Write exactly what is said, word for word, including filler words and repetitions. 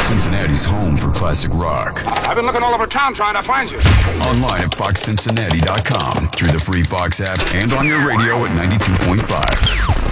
Cincinnati's home for classic rock. I've been looking all over town trying to find you. Online at fox cincinnati dot com, through the free Fox app, and on your radio at ninety-two point five.